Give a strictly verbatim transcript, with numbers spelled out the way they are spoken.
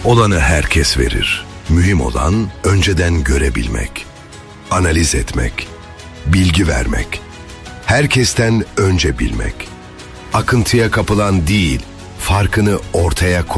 Olanı herkes verir. Mühim olan önceden görebilmek, analiz etmek, bilgi vermek, herkesten önce bilmek. Akıntıya kapılan değil, farkını ortaya koymak.